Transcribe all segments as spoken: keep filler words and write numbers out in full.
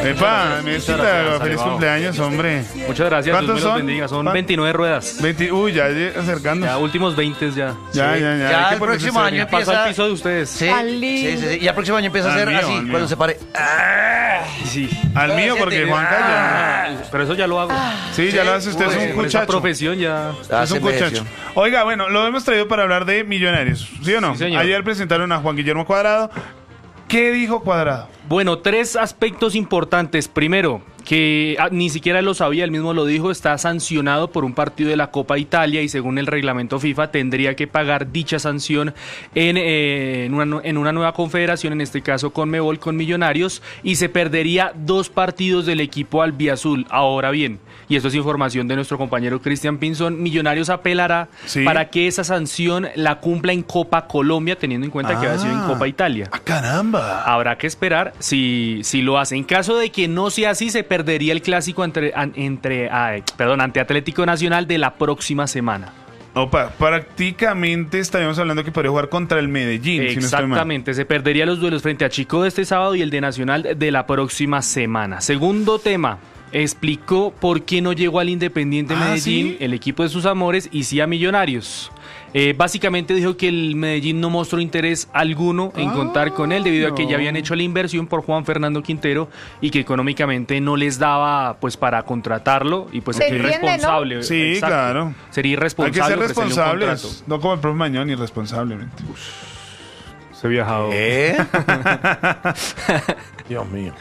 Epa, Mesita, feliz cumpleaños, hombre. Muchas gracias, ¿Cuántos Dios me los son? bendiga. Son ¿Cuán- veintinueve ruedas. veinte, uy, ya acercando. Ya, últimos veinte ya. Ya, Sí. ya, ya. Ya hay que el ponerse próximo serio. año Pasó empieza- al piso de ustedes. Sí, Tan sí, lindo. sí, sí. Y el próximo año empieza a Al ser mío, así, al mío. cuando se pare. ¡Ah! Sí. Al mío, porque Juanca ya. Pero eso ya lo hago. Sí, ya lo hace usted, Uy, es un Por esa muchacho. profesión ya. Ah, Es se un envejeció. muchacho. Oiga, bueno, lo hemos traído para hablar de Millonarios, ¿sí o no? Sí, señor. Ayer presentaron a Juan Guillermo Cuadrado. ¿Qué dijo Cuadrado? Bueno, tres aspectos importantes. Primero, que ah, ni siquiera lo sabía, él mismo lo dijo, está sancionado por un partido de la Copa Italia y según el reglamento FIFA tendría que pagar dicha sanción en, eh, en, una, nu- en una nueva confederación, en este caso Conmebol, con Millonarios, y se perdería dos partidos del equipo albiazul. Ahora bien, y esto es información de nuestro compañero Cristian Pinzón, Millonarios apelará Sí. para que esa sanción la cumpla en Copa Colombia, teniendo en cuenta que Ah. ha sido en Copa Italia. ¡Ah, caramba! Habrá que esperar si, si lo hace. En caso de que no sea así, se perdería el clásico entre, an- entre ay, perdón, ante Atlético Nacional de la próxima semana. Opa, prácticamente estaríamos hablando que podría jugar contra el Medellín, si no estoy mal. Exactamente, se perdería los duelos frente a Chico de este sábado y el de Nacional de la próxima semana. Segundo tema. Explicó por qué no llegó al Independiente Ah, Medellín, ¿sí? el equipo de sus amores, y sí a Millonarios. Eh, básicamente dijo que el Medellín no mostró interés alguno en Ah, contar con él debido a que no. ya habían hecho la inversión por Juan Fernando Quintero y que económicamente no les daba pues para contratarlo y pues Se sería entiende, ¿no? irresponsable. Sí, exacto. claro. Sería Hay que irresponsable ser ofrecerle un contrato. responsables, no como el profe Mañón, irresponsablemente. Se ha viajado. ¿Eh? Dios mío.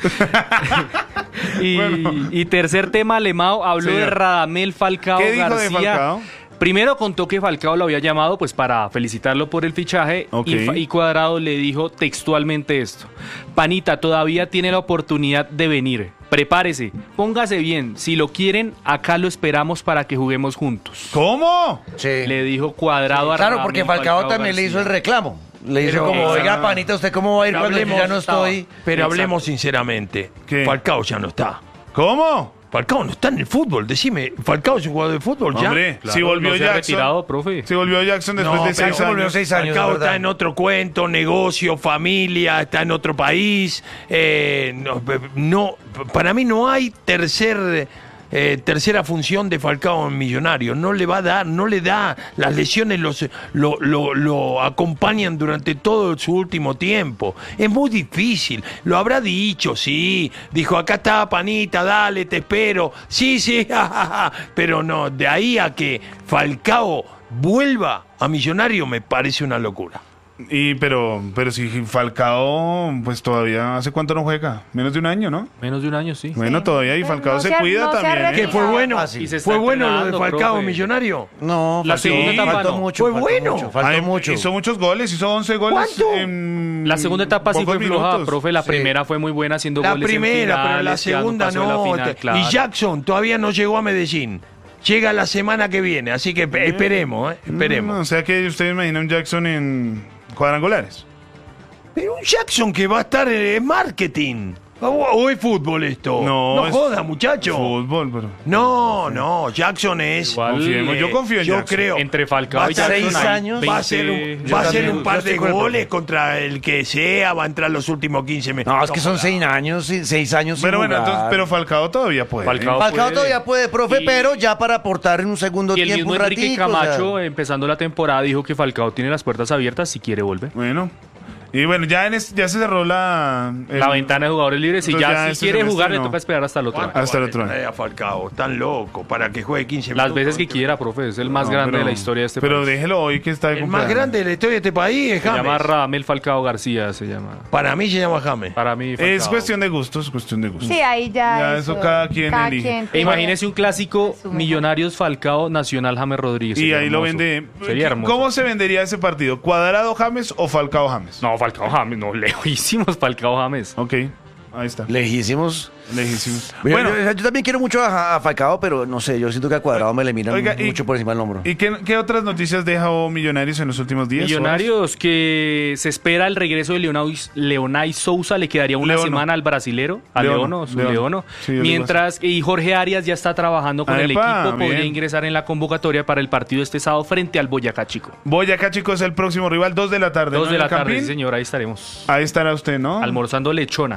Y, Bueno. y tercer tema, Alemão habló Señor. de Radamel Falcao ¿Qué dijo García. de Falcao? Primero contó que Falcao lo había llamado pues para felicitarlo por el fichaje Ok. y, Fa- y Cuadrado le dijo textualmente esto: Panita, todavía tiene la oportunidad de venir. Prepárese, póngase bien. Si lo quieren, acá lo esperamos para que juguemos juntos. ¿Cómo? Sí. Le dijo Cuadrado a Claro, Radamel porque Falcao también le hizo el García. reclamo. Le hizo Pero- como, Exacto. oiga, panita, ¿usted cómo va a ir Pero cuando yo hablemos- ya no estoy? Pero Exacto. hablemos sinceramente. ¿Qué? Falcao ya no está. ¿Cómo? Falcao no está en el fútbol. Decime, ¿Falcao es un jugador de fútbol ya? Hombre, Claro, si volvió no se ha Jackson. retirado, profe. Si volvió Jackson después No, de pero seis ¿cómo volvió años. seis años? Falcao ¿verdad? está en otro cuento, negocio, familia, está en otro país. Eh, no, no, para mí no hay tercer, eh, tercera función de Falcao en Millonario. No le va a dar, no le da. Las lesiones los, lo, lo, lo acompañan durante todo su último tiempo. Es muy difícil. Lo habrá dicho, sí. Dijo, acá está, panita, dale, te espero. Sí, sí, jajaja. Pero no, de ahí a que Falcao vuelva a Millonario me parece una locura. Y pero, pero si Falcao, pues todavía, ¿hace cuánto no juega? Menos de un año, ¿no? Menos de un año, sí. Bueno, todavía y Pero Falcao no se se ha- cuida no se ha también. ¿eh? retirado. ¿Qué fue bueno? Ah, sí. Y se está ¿Fue bueno lo de entrenando, Falcao profe. Millonario? No, La faltó- segunda etapa faltó no. mucho. Fue faltó bueno. mucho, faltó Ay, mucho. Hizo muchos goles, hizo once goles. ¿Cuánto? En La segunda etapa sí pocos fue floja, minutos. profe. La Sí. primera fue muy buena haciendo La goles en primera, pero la finales, quedando segunda paso de la no. final, Te- claro. Y Jackson todavía no llegó a Medellín. Llega la semana que viene, así que pe- esperemos, ¿eh? Mm, Esperemos. o sea que ustedes imaginan un Jackson en cuadrangulares. Pero un Jackson que va a estar en marketing. ¿O, o es fútbol esto? No, es joda, muchacho. Fútbol, pero. No, no, Jackson es. Igual, Confiemos, yo eh, confío en Yo Jackson. creo. Entre Falcao Va a y estar Jackson seis hay años, Va a ser un, veinte va a Yo ser también, un par yo estoy de con el goles profe. contra el que sea, va a entrar los últimos quince minutos. No, es que son seis años, sí, seis años Pero sin bueno, jugar. entonces, pero Falcao todavía puede. Falcao Falcao puede. todavía puede, profe, Y- pero ya para aportar en un segundo Y el tiempo mismo un Enrique ratico, o sea. Camacho, empezando la temporada, dijo que Falcao tiene las puertas abiertas si quiere volver. Bueno. Y bueno, ya, en es- ya se cerró la... el- La ventana de jugadores libres, si Entonces ya, ya si este quiere semestre jugar, le no. toca esperar hasta el otro año. Hasta el otro año. Eh, a Falcao, tan loco, para que juegue quince Las minutos. veces que quiera, profe, es el más No, grande pero- de la historia de este Pero país. déjelo hoy que está de El más cumpleaños. grande de la historia de este país es Se llama James. Radamel Falcao García, se llama. Para mí se llama James. Para mí, Falcao. Es cuestión de gustos, es cuestión de gustos. Sí, ahí ya. Ya eso cada quien elige. E tiene imagínese un clásico su mejor. Millonarios Falcao Nacional James Rodríguez. Y Sería ahí lo hermoso. vende. Sería hermoso. ¿Cómo se vendería ese partido? ¿Cuadrado James o Falcao James? No, Falcao James, no, lejísimos Falcao James. Ok, ahí está. Lejísimos. Lejísimos. Bueno, Bueno, yo, yo también quiero mucho a, a Falcao, pero no sé, yo siento que a Cuadrado me le miran Oiga, y- mucho por encima del hombro. ¿y qué, qué otras noticias dejó Millonarios en los últimos días? Millonarios que se espera el regreso de Leonay, Leonay Sousa, le quedaría una Leono. semana al brasilero, a Leono, Leono, su Leono. Leono. Sí, yo digo Mientras y Jorge Arias ya está trabajando con el Epa, equipo, podría bien. ingresar en la convocatoria para el partido este sábado frente al Boyacá Chico. Boyacá, chicos, es el próximo rival, dos de la tarde. Dos ¿no? de En la el tarde, Campín. sí, señor, ahí estaremos. Ahí estará usted, ¿no? Almorzando lechona.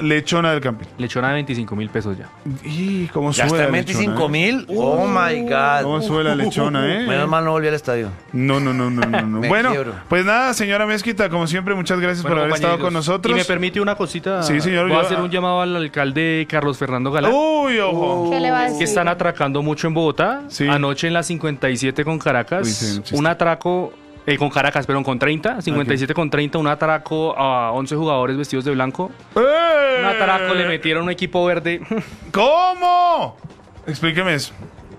lechona del Campín. Lechona de veinticinco mil pesos ya. Y cómo ¿Ya sube está la en veinticinco mil? lechona, ¿eh? Oh my God. ¿Cómo sube la lechona, eh? Menos mal no volví al estadio. No, no, no, no, no. no. Me Bueno, quiebro. pues nada, señora Mezquita, como siempre, muchas gracias Bueno, por haber estado compañeros, con nosotros. Y me permite una cosita. Sí, señor, Voy yo- a hacer un llamado al alcalde Carlos Fernando Galán. Uy, ojo. ¿Qué le va a decir? Que están atracando mucho en Bogotá. Sí. Anoche en la cincuenta y siete con Caracas, Uy, sí, un chiste. un atraco, eh, con Caracas, perdón, con treinta, cincuenta y siete con treinta, un atraco a once jugadores vestidos de blanco. ¡Eh! Un atraco, le metieron un equipo verde. ¿Cómo? Explíqueme eso.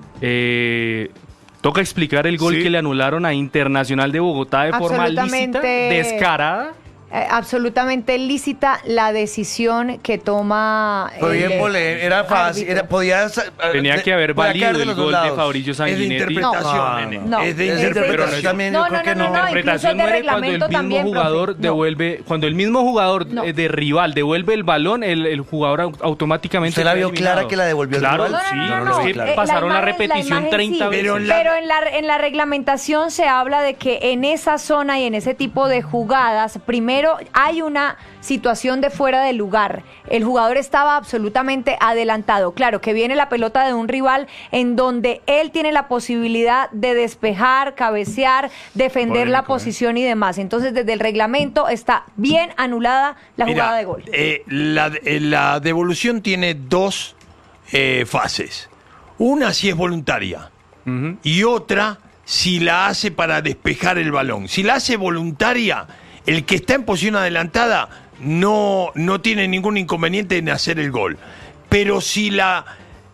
Eh, toca explicar el gol Sí. que le anularon a Internacional de Bogotá de forma lícita, Absolutamente. descarada. Eh, absolutamente lícita la decisión que toma. Fue el, bien pole, era fácil, árbitro. era, podía... sa- Tenía que haber podía valido caer de el los dos gol de lados. Fabricio Es de Sanguinetti. interpretación, No, nene. no. Es de Es de interpretación. interpretación también, No, yo no, creo no, que no, no. no, Interpretación incluso de muere cuando el reglamento mismo también, jugador profe. No. devuelve, cuando el mismo jugador No. eh, de rival devuelve el balón, el, el jugador au- automáticamente ¿Usted la queda vio eliminado. clara que la devolvió el Claro, rival? sí. No, no, no, Yo no no. lo vi Es que claro. Eh, pasaron la, imagen- repetición imagen treinta sí, veces. Pero Pero, la- en, la, en la reglamentación se habla de que en esa zona y en ese tipo de jugadas, primero hay una situación de fuera de lugar. El jugador estaba absolutamente adelantado. Claro, que viene la pelota de un rival en donde él tiene la posibilidad de despejar, cabecear, defender la Polémico, ¿eh? posición y demás. Entonces, desde el reglamento está bien anulada la Mira, jugada de gol. eh, la, eh, la devolución tiene dos eh, fases. Una si es voluntaria Ujú. y otra si la hace para despejar el balón. Si la hace voluntaria, el que está en posición adelantada no, no tiene ningún inconveniente en hacer el gol. Pero si la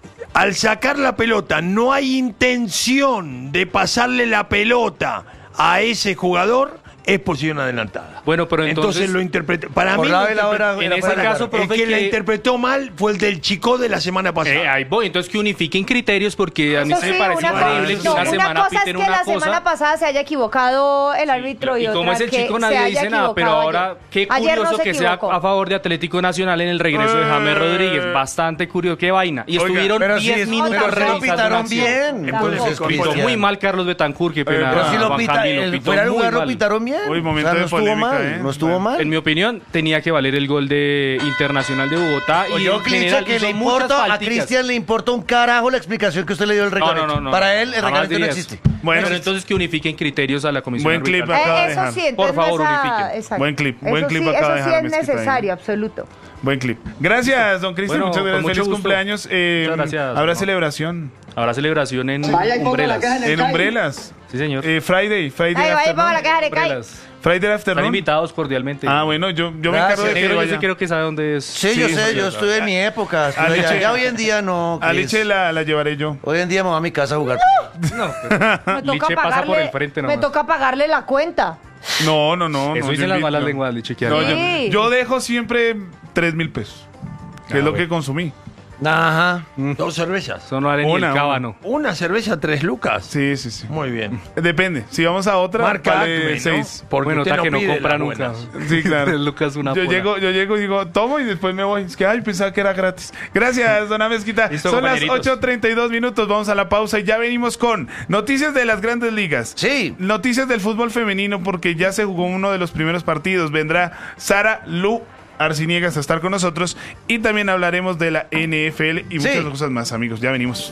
al sacar la pelota no hay intención de pasarle la pelota a ese jugador, es posición adelantada. Bueno, pero entonces- lo interpreta. Para Por mí, la lo vela ahora- interpre- en era ese para caso, ganar. el profe, que la que- interpretó mal fue el del Chico de la semana pasada. Eh, ahí voy, entonces que unifiquen criterios porque a mí Eso se sí, me parece una increíble cosa- que no, una una semana cosa es piten que una la semana cosa. pasada se haya equivocado el árbitro y, Y como otra es el que chico se nadie haya dice nada, pero equivocado ahora ayer. qué Ayer no curioso se que sea equivocó. a favor de Atlético Nacional en el regreso de James Rodríguez, bastante curioso, qué vaina. Y Oiga, estuvieron Pero diez sí, minutos pero sí lo revisando la pitaron acción. bien. Entonces, Entonces, Pitó Pitó Cristian. muy mal Carlos Betancourt, qué pena. Pero si lo Juan pita, Camilo, el pitó fuera de muy lugar lo mal. pitaron bien. Uy, momento o sea, de no estuvo polémica, mal, ¿eh? no estuvo Bueno, mal. En mi opinión, tenía que valer el gol de Internacional de Bogotá. Y Yo en general que hizo le muchas importa, a falticas. Cristian le importa un carajo la explicación que usted le dio del No, reglamento. no, no, no. Para él el Jamás reglamento no diría existe. eso. Bueno, Pero entonces que unifiquen criterios a la comisión Buen clip arbitral. acaba de Eh, eso dejar. sí, entonces Por favor, no esa- unifiquen. exacto. Buen clip, buen Eso clip sí, acaba de eso dejar sí es Mezquita ahí. necesario, absoluto. Buen clip. Gracias, don Cristian. Bueno, muchas con gracias. mucho Feliz gusto. cumpleaños. Eh, Muchas gracias, Habrá no. celebración Habrá celebración en Vaya y ponga la Umbrelas. caja en el en calle. Umbrellas. Sí, señor. Eh, Friday, Friday Ahí va, ahí va afternoon. la caja de Kai. Umbrelas. Friday Están afternoon. invitados cordialmente. Ah, bueno, yo, yo me Gracias. encargo de que Negro, yo vaya. sí creo que sabe dónde es. Sí, Sí, yo sé, sí, yo sí. estuve en mi época. estuve A allá. Liche- Ya hoy en día no. A Cris. Liche la, la llevaré yo. Hoy en día me voy a mi casa a jugar. No, pero Me toca Liche pasa pagarle, por el frente me nomás. toca pagarle la cuenta. No, no, no. Eso no, dicen yo las invito- malas lenguas, Liche. que No, hablan. yo, Sí. yo dejo siempre tres mil pesos, que Ah, es lo bueno. que consumí. Ajá. Dos cervezas. Eso no vale ni Una, el cábano. Una cerveza, tres lucas. Sí, sí, sí. Muy bien. Depende. Si vamos a otra, Marca vale Acme, ¿no? seis. Porque Bueno, usted ta que no pide compra las nunca. buenas. Sí, claro. Lucas una yo pola. llego, yo llego y digo, tomo y después me voy. Es que, ay, pensaba que era gratis. Gracias, dona Mezquita. Listo, Son las compañeritos. ocho treinta y dos minutos. Vamos a la pausa y ya venimos con noticias de las grandes ligas. Sí. Noticias del fútbol femenino porque ya se jugó uno de los primeros partidos. Vendrá Sara Lu Arciniegas a estar con nosotros y también hablaremos de la N F L y Sí. muchas cosas más, amigos. Ya venimos.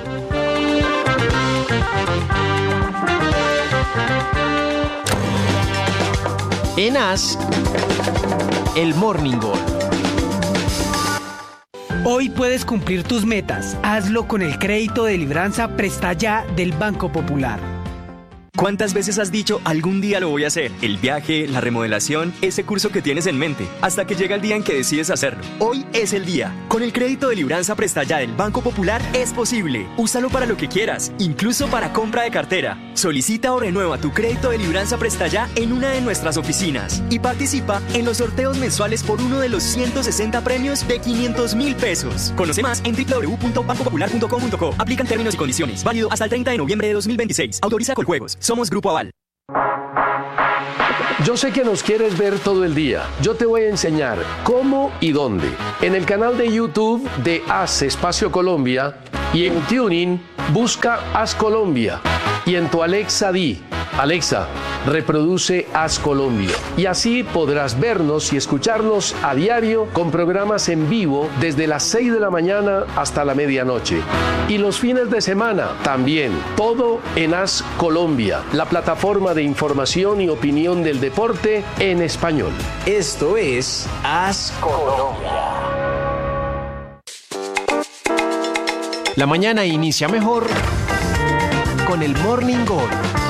En As, el Morning Goal. Hoy puedes cumplir tus metas. Hazlo con el crédito de Libranza Presta Ya del Banco Popular. ¿Cuántas veces has dicho algún día lo voy a hacer? El viaje, la remodelación, ese curso que tienes en mente, hasta que llega el día en que decides hacerlo. Hoy es el día. Con el crédito de Libranza Presta Ya del Banco Popular es posible. Úsalo para lo que quieras, incluso para compra de cartera. Solicita o renueva tu crédito de Libranza Presta Ya en una de nuestras oficinas y participa en los sorteos mensuales por uno de los ciento sesenta premios de quinientos mil pesos. Conoce más en doble u doble u doble u punto banco popular punto com punto co. Aplican términos y condiciones. Válido hasta el treinta de noviembre de dos mil veintiséis. Autoriza Coljuegos. Somos Grupo Aval. Yo sé que nos quieres ver todo el día. Yo te voy a enseñar cómo y dónde. En el canal de YouTube de As Espacio Colombia y en Tuning busca As Colombia. Y en tu Alexa di, Alexa, reproduce Haz Colombia. Y así podrás vernos y escucharnos a diario con programas en vivo desde las seis de la mañana hasta la medianoche. Y los fines de semana también. Todo en Haz Colombia, la plataforma de información y opinión del deporte en español. Esto es Haz Colombia. La mañana inicia mejor con el Morning Gol.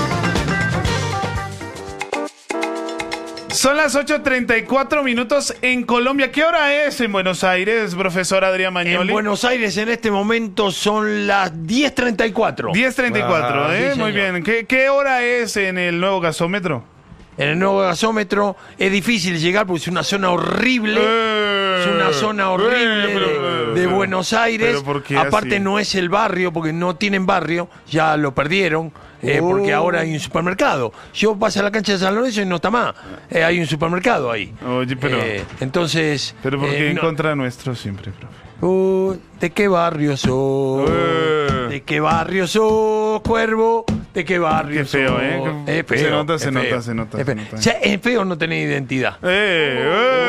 Son las ocho treinta y cuatro minutos en Colombia. ¿Qué hora es en Buenos Aires, profesor Adrián Magnoli? En Buenos Aires en este momento son las diez treinta y cuatro. diez treinta y cuatro, Ah, ¿eh? sí, Muy señor. bien. ¿Qué, ¿Qué hora es en el nuevo gasómetro? En el nuevo gasómetro es difícil llegar porque es una zona horrible. Eh, Es una zona horrible eh, pero- de, de Buenos Aires. pero ¿por qué Aparte así? no es el barrio porque no tienen barrio, ya lo perdieron. eh, Oh. Porque ahora hay un supermercado. Yo paso a la cancha de San Lorenzo y no está más. Eh, hay un supermercado ahí. Oye, pero... Eh, entonces. pero ¿por qué eh, en no- contra nuestro siempre, profe? Uh, ¿De qué barrio sos? Eh. ¿De qué barrio sos, cuervo? ¿De qué barrio Qué feo, sos? ¿eh? Qué- Es feo, se nota, es se feo, nota, se nota, es se feo. nota. O sea, es feo no tener identidad. ¡Eh!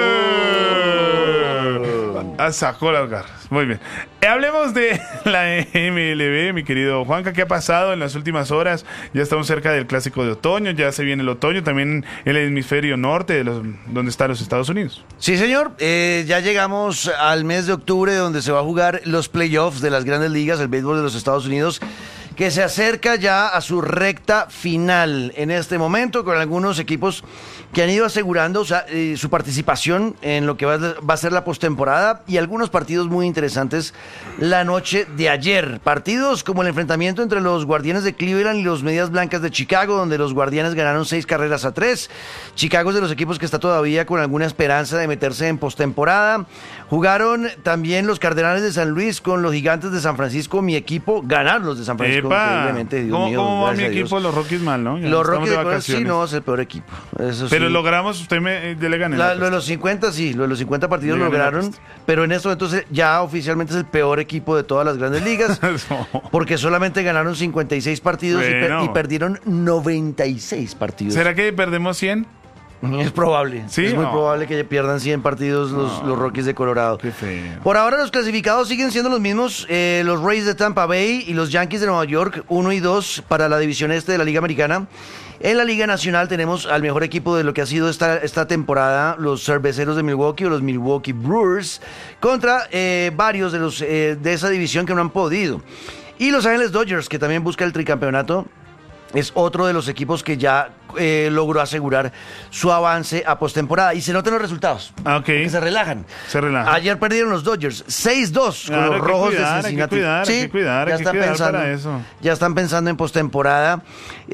¡Eh! Ah, sacó las garras. Muy bien. Eh, hablemos de la M L B, mi querido Juanca. ¿Qué ha pasado en las últimas horas? Ya estamos cerca del clásico de otoño, ya se viene el otoño, también el hemisferio norte, de los, donde están los Estados Unidos. Sí, señor. Eh, ya llegamos al mes de octubre, donde se va a jugar los playoffs de las grandes ligas, el béisbol de los Estados Unidos, que se acerca ya a su recta final en este momento, con algunos equipos que han ido asegurando, o sea, eh, su participación en lo que va, a- va a ser la postemporada, y algunos partidos muy interesantes la noche de ayer. Partidos como el enfrentamiento entre los Guardianes de Cleveland y los Medias Blancas de Chicago, donde los Guardianes ganaron seis carreras a tres. Chicago es de los equipos que está todavía con alguna esperanza de meterse en postemporada. Jugaron también los Cardenales de San Luis con los Gigantes de San Francisco. Mi equipo ganaron los de San Francisco. ¡Epa! Increíblemente, Dios ¿Cómo, mío, cómo va mi gracias a Dios. equipo? Los Rockies mal, ¿no? Ya Los estamos Rockies de de Colorado, vacaciones. sí, no, es el peor equipo. Eso Pero sí. logramos, usted me yo le gané. La- la lo de los cincuenta, sí, lo de los cincuenta partidos Le lo gané la lograron, apuesta. pero en estos momentos ya oficialmente es el peor equipo de todas las grandes ligas, apuesta. porque solamente ganaron cincuenta y seis partidos y, per- Bueno. y perdieron noventa y seis partidos. ¿Será que perdemos cien? Es probable, Sí, es muy no. probable que pierdan cien partidos los, los Rockies de Colorado. Qué feo. Por ahora los clasificados siguen siendo los mismos, eh, los Rays de Tampa Bay y los Yankees de Nueva York, uno y dos para la división este de la Liga Americana. En la Liga Nacional tenemos al mejor equipo de lo que ha sido esta, esta temporada, los Cerveceros de Milwaukee o los Milwaukee Brewers, contra eh, varios de los eh, de esa división que no han podido. Y Los Ángeles Dodgers, que también busca el tricampeonato, es otro de los equipos que ya eh, logró asegurar su avance a postemporada. Y se notan los resultados. Ah, ok. Que se relajan. Se relaja. Ayer perdieron los Dodgers seis dos con Claro, los hay que rojos cuidar, hay de que Cincinnati. cuidar, hay que cuidar, ya hay que están cuidar pensando, para eso. ya están pensando en postemporada.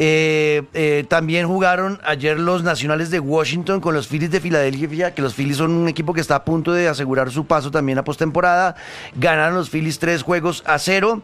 Eh, eh, también jugaron ayer los Nacionales de Washington con los Phillies de Filadelfia, que los Phillies son un equipo que está a punto de asegurar su paso también a postemporada. Ganaron los Phillies tres juegos a cero.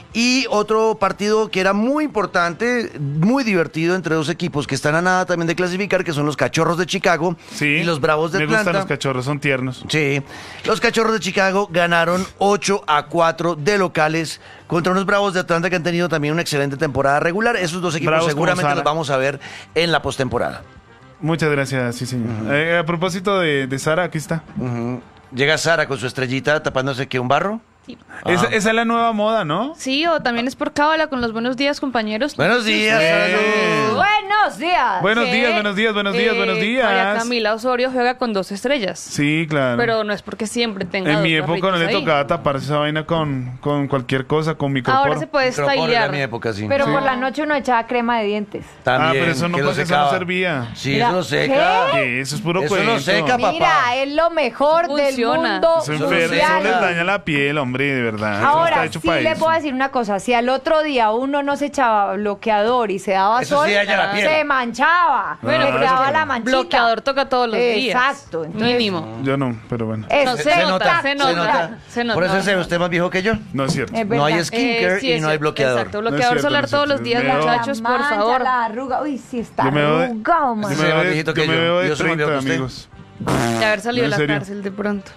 Y otro partido que era muy importante, muy divertido entre dos equipos que están a nada también de clasificar, que son los Cachorros de Chicago Sí. y los Bravos de Me Atlanta. gustan los cachorros, son tiernos. Sí, los Cachorros de Chicago ganaron ocho a cuatro de locales contra unos Bravos de Atlanta que han tenido también una excelente temporada regular. Esos dos equipos Bravos como seguramente Sara. los vamos a ver en la postemporada. Muchas gracias, sí, señor. Eh, a propósito de, de Sara, aquí está. Llega Sara con su estrellita tapándose que un barro. Esa, esa es la nueva moda, ¿no? Sí, o también es por cábala con los buenos días, compañeros. Buenos días, Sí. Sara Luz. Buenos días. Buenos Que, días, buenos días, buenos días, eh, buenos días. María Camila Osorio juega con dos estrellas. Sí, claro. Pero no es porque siempre tenga en dos mi época no barritos le ahí. tocaba taparse esa vaina con, con cualquier cosa, con micropor. Ahora se puede Micropor era stylear. mi época, sí. Pero Sí. por la noche uno echaba crema de dientes. También, Ah, pero eso no, que lo porque eso no secaba. servía. Sí, Mira, eso lo seca. ¿Qué? Eso es puro Eso cuento. no seca, papá. Mira, es lo mejor Funciona. del mundo Eso, enfer- eso mundial. les daña la piel, hombre, de verdad. Eso no Ahora, está hecho sí para les eso. voy a decir una cosa. Si al otro día uno no se echaba bloqueador y se daba Eso sol, sí daña la piel. se manchaba. Bueno, le eso quedaba sí. la manchita. Bloqueador toca todos los días. Exacto. Entonces, Mínimo. Yo no, pero bueno. Eso No, se, se nota, nota, se nota. Se nota. Por eso es usted más viejo que yo. No es cierto. Es No hay verdad. skincare Eh, sí, y es no hay cierto, bloqueador. Exacto, No es bloqueador cierto, solar no es todos cierto. los días, Me veo- muchachos, La por mancha, favor. La arruga. Uy, sí está Yo me veo de- arrugado, man. Yo Sí, me más veo de, viejito yo que me yo. veo de Yo soy más treinta, viejo que usted. amigos. De haber salido de ¿En la serio? cárcel de pronto.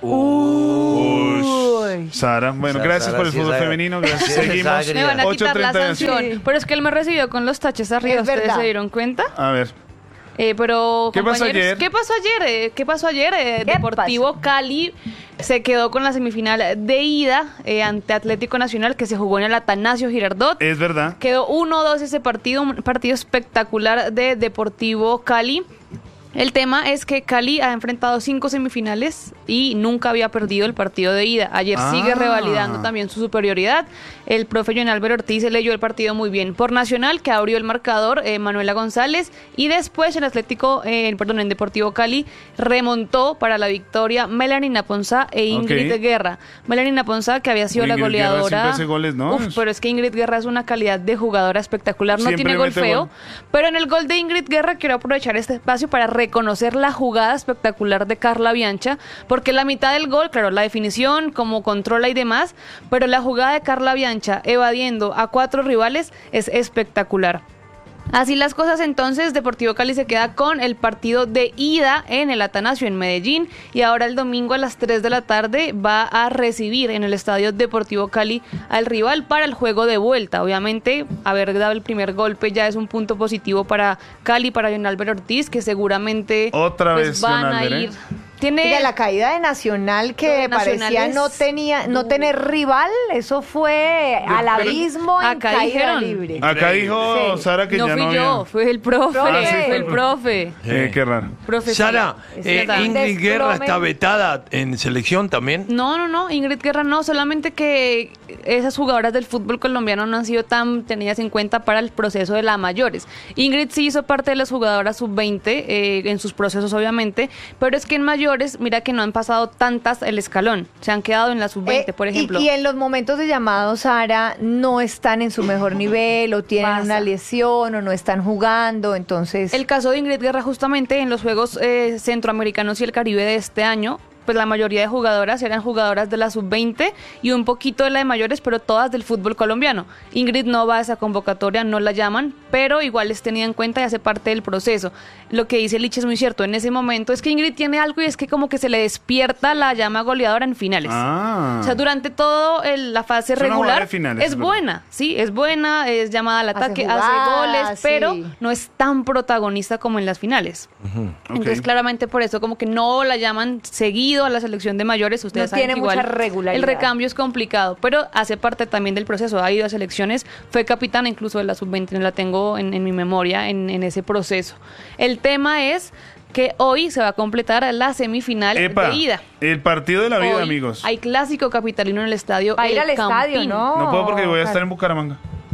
Uy. Sara, bueno, Sara, gracias Sara, por el sí, fútbol Sara. femenino. Gracias. Sí, Seguimos. Sara. Me van a quitar la ocho treinta. sanción. Sí. Pero es que él me recibió con los taches arriba. Es ¿Ustedes verdad. se dieron cuenta? A ver. Eh, pero, ¿Qué pasó compañeros, ayer? ¿Qué pasó ayer? Eh, ¿Qué pasó ayer? Eh, ¿Qué Deportivo pasó? Cali se quedó con la semifinal de ida eh, ante Atlético Nacional, que se jugó en el Atanasio Girardot. Es verdad. Quedó uno dos ese partido, un partido espectacular de Deportivo Cali. El tema es que Cali ha enfrentado cinco semifinales y nunca había perdido el partido de ida. Ayer Ah. sigue revalidando también su superioridad. El profe John Álvaro Ortiz leyó el partido muy bien. Por Nacional, que abrió el marcador, eh, Manuela González. Y después el Atlético, eh, perdón, en Deportivo Cali remontó para la victoria Melanina Ponzá e Ingrid Ok. Guerra. Melanina Ponzá, que había sido Uy, la Ingrid Guerra goleadora. siempre hace goles, ¿no? Uf, pero es que Ingrid Guerra es una calidad de jugadora espectacular. No Siempre tiene gol mete feo. gol. Pero en el gol de Ingrid Guerra quiero aprovechar este espacio para reconocer la jugada espectacular de Carla Biancha, porque la mitad del gol, claro, la definición, cómo controla y demás, pero la jugada de Carla Biancha evadiendo a cuatro rivales es espectacular. Así las cosas, entonces Deportivo Cali se queda con el partido de ida en el Atanasio en Medellín, y ahora el domingo a las tres de la tarde va a recibir en el Estadio Deportivo Cali al rival para el juego de vuelta. Obviamente haber dado el primer golpe ya es un punto positivo para Cali, para John Álvaro Ortiz, que seguramente Otra pues, vez van John a Álvaro, ir. ¿eh? Tiene Mira, la caída de Nacional que Lo de Nacional parecía es no tenía no duro. tener rival, eso fue al abismo en acá caída dijeron. libre. Acá dijo Sí. Sara que no ya fui no yo, había. fue el profe, Ah, sí, fue fue el el profe. Eh, qué raro. Profe Sara, es eh, verdad. Ingrid Guerra Desplome. está vetada en selección también. No, no, no, Ingrid Guerra no, solamente que esas jugadoras del fútbol colombiano no han sido tan tenidas en cuenta para el proceso de la mayores. Ingrid sí hizo parte de las jugadoras sub veinte eh, en sus procesos, obviamente, pero es que en mayores, mira que no han pasado tantas el escalón, se han quedado en la sub veinte, Eh, por y- ejemplo. Y, en los momentos de llamado, Sara, no están en su mejor nivel, o tienen Pasa. una lesión, o no están jugando, entonces... El caso de Ingrid Guerra, justamente en los Juegos eh, Centroamericanos y el Caribe de este año, pues la mayoría de jugadoras eran jugadoras de la sub veinte y un poquito de la de mayores, pero todas del fútbol colombiano. Ingrid no va a esa convocatoria, no la llaman, pero igual es tenida en cuenta y hace parte del proceso. Lo que dice Lich es muy cierto, en ese momento es que Ingrid tiene algo y es que como que se le despierta la llama goleadora en finales. Ah. O sea, durante todo el- la fase Es una jugadora regular de finales, es es verdad. buena, sí, es buena, es llamada al Hace ataque, hace, jugadas, goles, pero sí. no es tan protagonista como en las finales. Entonces, Ok. claramente por eso como que no la llaman seguido a la selección de mayores. Ustedes No saben tiene que igual mucha regularidad. el recambio es complicado, pero hace parte también del proceso. Ha ido a selecciones, fue capitana incluso de la sub veinte, la tengo en, en mi memoria en, en ese proceso. El tema es que hoy se va a completar la semifinal Epa, de ida. el partido de la vida, Hoy amigos. Hay clásico capitalino en el estadio Va a ir El al estadio, Campín. ¿no? No puedo porque voy a Car- estar en Bucaramanga.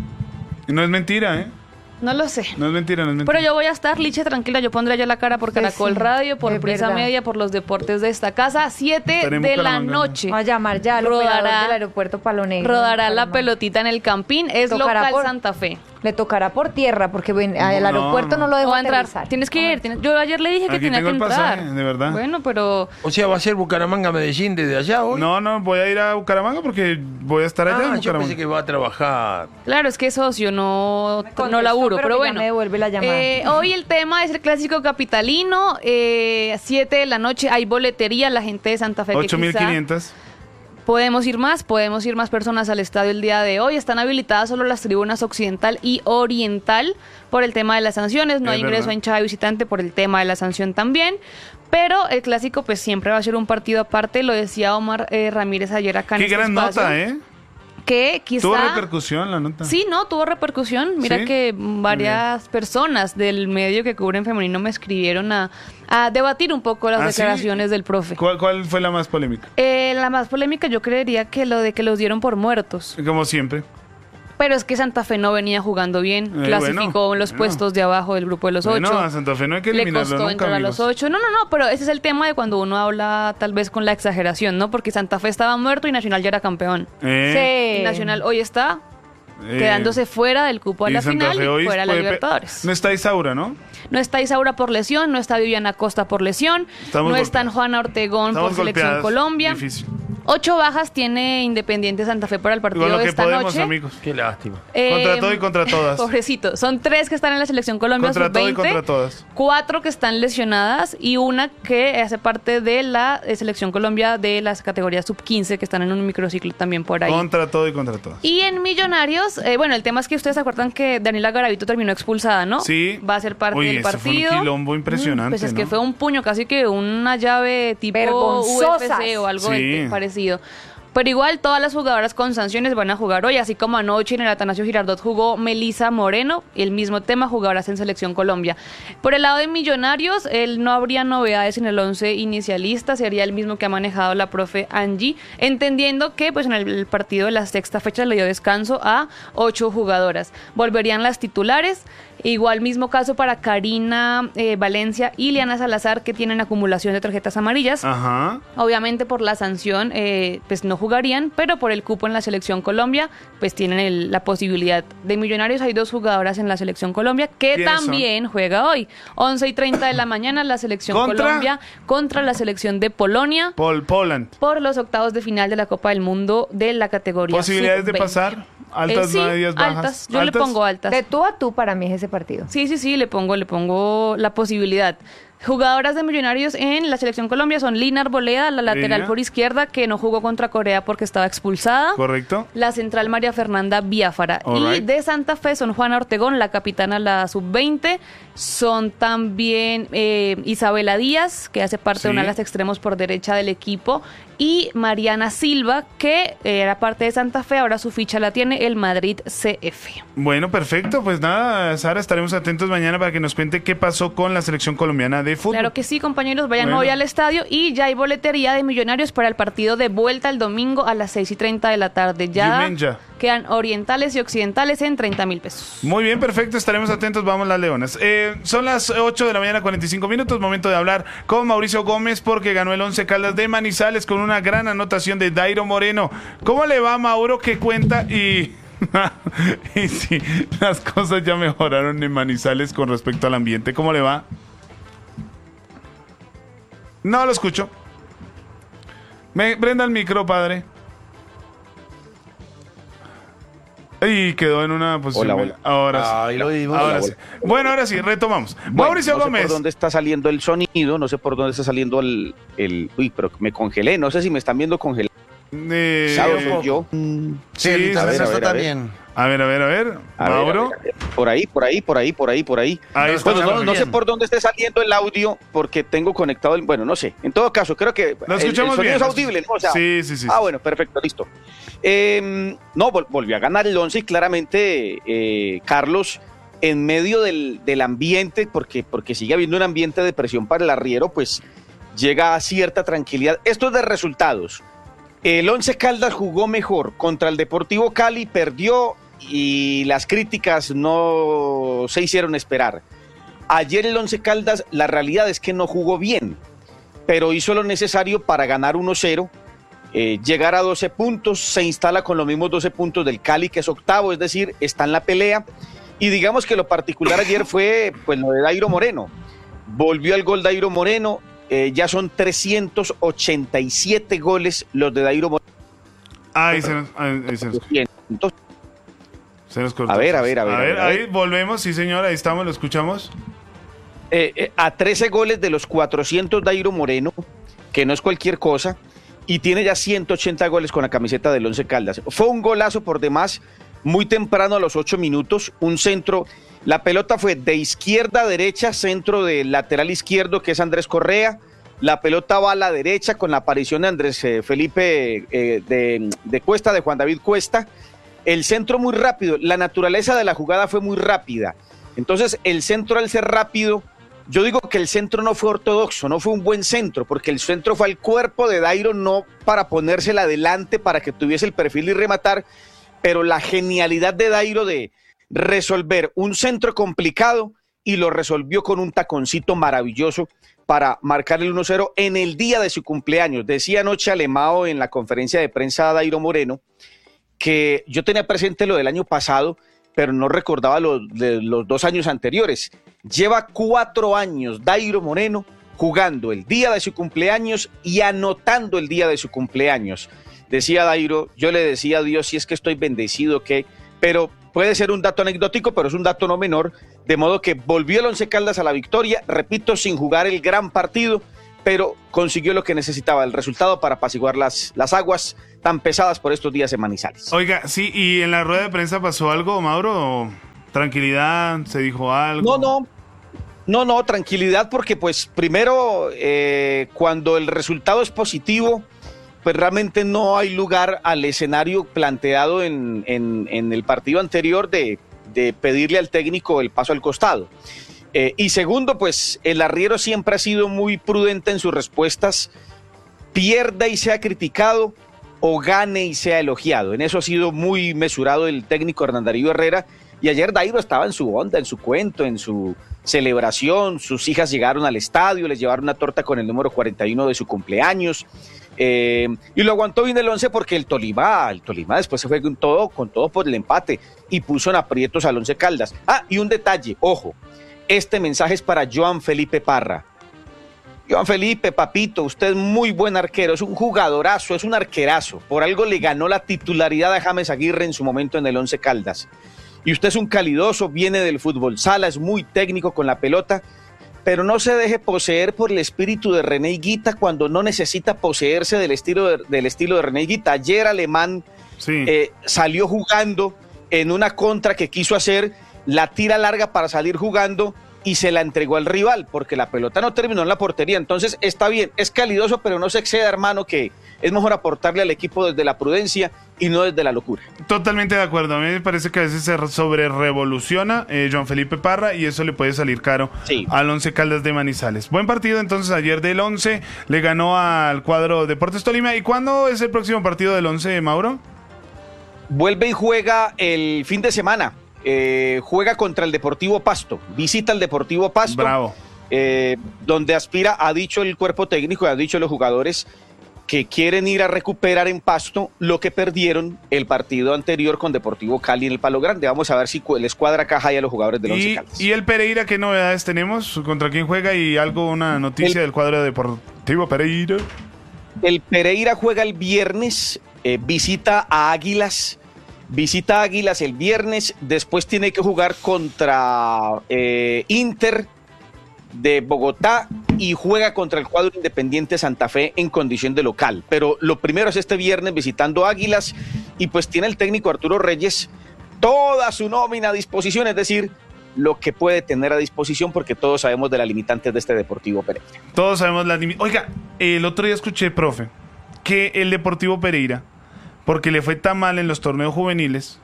Y no es mentira, ¿eh? No lo sé. No es mentira, no es mentira. Pero yo voy a estar, Liche, tranquila, yo pondré ya la cara por Pues Caracol sí, Radio, por es Prisa verdad. Media, por los deportes de esta casa, siete Estaré en de la Bucaramanga. noche. Va a llamar ya al Rodará- operador del aeropuerto Palo Negro. Rodará en la Bucaramanga. pelotita en el Campín, es Tocará local por- Santa Fe. Le tocará por tierra, porque ven, al No, aeropuerto no, no. lo O dejo va a entrar. aterrizar. Tienes que ir. tienes- Yo ayer le dije que Aquí tenía tengo que el entrar. pasaje, de verdad. Bueno, pero O sea, va a ser Bucaramanga Medellín desde allá hoy. No, no, voy a ir a Bucaramanga porque voy a estar allá Ah, en yo Bucaramanga. pensé que va a trabajar. claro, es que es socio, no, contestó, no laburo, pero pero, que ya bueno. me devuelve la llamada. Eh, hoy el tema es el clásico capitalino, eh, siete de la noche, hay boletería, la gente de Santa Fe que ocho mil quizá- quinientos. Podemos ir más, podemos ir más personas al estadio el día de hoy. Están habilitadas solo las tribunas occidental y oriental por el tema de las sanciones. No Es hay ingreso verdad. a hinchada visitante por el tema de la sanción también. Pero el clásico pues siempre va a ser un partido aparte. Lo decía Omar eh, Ramírez ayer acá en Qué este gran espacio, nota, ¿eh? Que quizá... Tuvo repercusión la nota. Sí, no, tuvo repercusión. Mira ¿Sí? que varias personas del medio que cubren femenino me escribieron a, a debatir un poco las ¿Ah, sí? declaraciones del profe. ¿Cuál, ¿Cuál fue la más polémica? Eh, la más polémica yo creería que lo de que los dieron por muertos. Como siempre. Pero es que Santa Fe no venía jugando bien, Eh, clasificó bueno, en los bueno. puestos de abajo del grupo de los Bueno, ocho. a Santa Fe no hay que Le eliminarlo costó nunca, entrar a amigos. los ocho. No, no, no, pero ese es el tema de cuando uno habla tal vez con la exageración, ¿no? Porque Santa Fe estaba muerto y Nacional ya era campeón. Eh, Y Nacional hoy está eh, quedándose fuera del cupo a y la Santa final Fe y hoy fuera de la puede pe- Libertadores. No está Isaura, ¿no? No está Isaura por lesión, no está Viviana Costa por lesión, Estamos no está golpeados. Juana Ortegón Estamos por Selección golpeadas. Colombia. Difícil. Ocho bajas tiene Independiente Santa Fe para el partido Con lo de que esta podemos, noche. amigos. Qué lástima. Eh, Contra todo y contra todas. Pobrecito. Son tres que están en la Selección Colombia Contra sub veinte. todo y contra todas. Cuatro que están lesionadas y una que hace parte de la eh, Selección Colombia de las categorías sub quince que están en un microciclo también por ahí. Contra todo y contra todas. Y en Millonarios, eh, bueno, el tema es que ustedes se acuerdan que Daniela Garavito terminó expulsada, ¿no? Sí. Va a ser parte Uy, del ese fue un partido. quilombo impresionante, Pues es que ¿no? fue un puño, casi que una llave tipo U F C o algo Sí. de- parecido. Pero igual todas las jugadoras con sanciones van a jugar hoy, así como anoche en el Atanasio Girardot jugó Melissa Moreno, el mismo tema, jugadoras en Selección Colombia. Por el lado de Millonarios, él no habría novedades en el once inicialista, sería el mismo que ha manejado la profe Angie, entendiendo que pues en el partido de la sexta fecha le dio descanso a ocho jugadoras. Volverían las titulares. Igual mismo caso para Karina eh, Valencia y Liana Salazar, que tienen acumulación de tarjetas amarillas. Ajá. Obviamente por la sanción eh, pues no jugarían, pero por el cupo en la Selección Colombia pues tienen el- la posibilidad. De Millonarios hay dos jugadoras en la Selección Colombia que ¿Quiénes son? también juega hoy. once y treinta de la mañana la Selección ¿Contra? Colombia contra la Selección de Polonia Paul Poland. por los octavos de final de la Copa del Mundo de la categoría ¿Posibilidades de sub veinte. pasar? ¿Altas, Eh, sí, medias, bajas? altas. Yo ¿Altas? le pongo altas. De tú a tú para mí es ese partido. Sí, sí, sí, le pongo, le pongo la posibilidad. Jugadoras de Millonarios en la Selección Colombia son Lina Arboleda, la lateral Lina. por izquierda, que no jugó contra Corea porque estaba expulsada. Correcto. La central María Fernanda Biafara. All Y right. de Santa Fe son Juana Ortegón, la capitana la sub veinte. Son también eh, Isabela Díaz, que hace parte Sí. de una de las extremos por derecha del equipo. Y Mariana Silva, que eh, era parte de Santa Fe, ahora su ficha la tiene el Madrid C F. Bueno, perfecto. Pues nada, Sara, estaremos atentos mañana para que nos cuente qué pasó con la selección colombiana de fútbol. Claro que sí, compañeros, vayan Bueno. hoy al estadio y ya hay boletería de Millonarios para el partido de vuelta el domingo a las seis y treinta de la tarde. Ya Yumenja. quedan orientales y occidentales en treinta mil pesos. Muy bien, perfecto, estaremos atentos, vamos las leonas. Eh, son las ocho de la mañana, cuarenta y cinco minutos, momento de hablar con Mauricio Gómez porque ganó el Once Caldas de Manizales con una gran anotación de Dairo Moreno. ¿Cómo le va, Mauro? ¿Qué cuenta? Y... y sí, las cosas ya mejoraron en Manizales con respecto al ambiente. ¿Cómo le va? No lo escucho. Me prenda el micro, padre. Y quedó en una posición. Hola, hola. Ahora sí. Ahí lo vimos. Ahora Hola, sí. hola. Bueno, ahora sí, retomamos. Bueno, Mauricio no sé Gómez. por dónde está saliendo el sonido, no sé por dónde está saliendo el, el... Uy, pero me congelé, no sé si me están viendo congelado. Eh, ¿Sabes? Soy yo. Sí, Sí, el internet a ver, a está ver, a ver. también. A ver, a ver, a ver. A ver, Mauro. a ver, a ver. Por ahí, por ahí, por ahí, por ahí, por ahí. Ahí está. Bueno, no, no sé bien. por dónde esté saliendo el audio porque tengo conectado el... Bueno, no sé. En todo caso, creo que Lo el- escuchamos el, sonido bien. es audible, ¿no? O sea, Sí, sí, sí. Ah, bueno, perfecto, listo. Eh, no, vol- volvió a ganar el once y claramente eh, Carlos, en medio del, del ambiente, porque, porque sigue habiendo un ambiente de presión para el arriero, pues llega a cierta tranquilidad. Esto es de resultados. El Once Caldas jugó mejor contra el Deportivo Cali, perdió y las críticas no se hicieron esperar. Ayer el Once Caldas, la realidad es que no jugó bien, pero hizo lo necesario para ganar uno cero, eh, llegar a doce puntos, se instala con los mismos doce puntos del Cali, que es octavo, es decir, está en la pelea. Y digamos que lo particular ayer fue pues lo de Dairo Moreno. Volvió al gol Dairo Moreno, eh, ya son trescientos ochenta y siete goles los de Dairo Moreno. Ahí se nos, ahí, ahí se nos, Entonces, se nos cortó. A ver, a ver, a ver, A a ver, ver, a ver. ahí volvemos. Sí, señor, ahí estamos, lo escuchamos. eh, eh, a trece goles de los cuatrocientos Dairo Moreno, que no es cualquier cosa, y tiene ya ciento ochenta goles con la camiseta del Once Caldas. Fue un golazo por demás, muy temprano a los ocho minutos, un centro, la pelota fue de izquierda a derecha, centro del lateral izquierdo que es Andrés Correa, la pelota va a la derecha con la aparición de Andrés eh, Felipe eh, de, de Cuesta, de Juan David Cuesta, el centro muy rápido, la naturaleza de la jugada fue muy rápida, entonces el centro al ser rápido, yo digo que el centro no fue ortodoxo, no fue un buen centro, porque el centro fue al cuerpo de Dairo, no para ponérsela adelante, para que tuviese el perfil y rematar, pero la genialidad de Dairo de resolver un centro complicado y lo resolvió con un taconcito maravilloso para marcar el uno cero en el día de su cumpleaños. Decía anoche Alemao en la conferencia de prensa de Dairo Moreno que yo tenía presente lo del año pasado, pero no recordaba lo de los dos años anteriores. Lleva cuatro años Dairo Moreno jugando el día de su cumpleaños y anotando el día de su cumpleaños. Decía Dairo, yo le decía a Dios si es que estoy bendecido, que, pero puede ser un dato anecdótico, pero es un dato no menor, de modo que volvió el Once Caldas a la victoria, repito, sin jugar el gran partido, pero consiguió lo que necesitaba, el resultado para apaciguar las, las aguas tan pesadas por estos días en Manizales. Oiga, sí, ¿y en la rueda de prensa pasó algo, Mauro? ¿Tranquilidad? ¿Se dijo algo? No, no. No, no, tranquilidad, porque pues primero, eh, cuando el resultado es positivo, pues realmente no hay lugar al escenario planteado en, en, en el partido anterior de, de pedirle al técnico el paso al costado. Eh, y segundo, pues el arriero siempre ha sido muy prudente en sus respuestas, pierda y sea criticado o gane y sea elogiado. En eso ha sido muy mesurado el técnico Hernán Darío Herrera, y ayer Dairo estaba en su onda, en su cuento, en su celebración. Sus hijas llegaron al estadio, les llevaron una torta con el número cuarenta y uno de su cumpleaños, eh, y lo aguantó bien el once porque el Tolima, el Tolima después se fue con todo, con todo por el empate y puso en aprietos al Once Caldas. Ah, y un detalle, ojo, este mensaje es para Joan Felipe Parra. Joan Felipe, papito, usted es muy buen arquero, es un jugadorazo, es un arquerazo, por algo le ganó la titularidad a James Aguirre en su momento en el Once Caldas. Y usted es un calidoso, viene del fútbol sala, es muy técnico con la pelota, pero no se deje poseer por el espíritu de René Higuita cuando no necesita poseerse del estilo de, del estilo de René Higuita. Ayer Alemán sí. eh, salió jugando en una contra que quiso hacer, la tira larga para salir jugando y se la entregó al rival, porque la pelota no terminó en la portería. Entonces está bien, es calidoso, pero no se exceda, hermano, que es mejor aportarle al equipo desde la prudencia y no desde la locura. Totalmente de acuerdo. A mí me parece que a veces se sobre revoluciona eh, Joan Felipe Parra y eso le puede salir caro sí. al Once Caldas de Manizales. Buen partido entonces ayer del Once, le ganó al cuadro Deportes Tolima. ¿Y cuándo es el próximo partido del Once, Mauro? Vuelve y juega el fin de semana. Eh, juega contra el Deportivo Pasto, visita el Deportivo Pasto. Bravo. Eh, donde aspira, ha dicho el cuerpo técnico, ha dicho los jugadores que quieren ir a recuperar en Pasto lo que perdieron el partido anterior con Deportivo Cali en el Palo Grande. Vamos a ver si les cuadra caja y a los jugadores del Once Caldas. ¿Y el Pereira qué novedades tenemos? ¿Contra quién juega? Y algo, una noticia el, del cuadro de Deportivo Pereira. El Pereira juega el viernes, eh, visita a Águilas. Visita a Águilas el viernes, después tiene que jugar contra eh, Inter de Bogotá y juega contra el cuadro Independiente Santa Fe en condición de local. Pero lo primero es este viernes visitando Águilas y pues tiene el técnico Arturo Reyes toda su nómina a disposición, es decir, lo que puede tener a disposición porque todos sabemos de las limitantes de este Deportivo Pereira. Todos sabemos las limitantes. Oiga, el otro día escuché, profe, que el Deportivo Pereira, porque le fue tan mal en los torneos juveniles,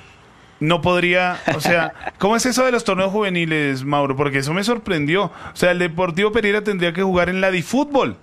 no podría, o sea, ¿cómo es eso de los torneos juveniles, Mauro? Porque eso me sorprendió. O sea, el Deportivo Pereira tendría que jugar en la DiFútbol.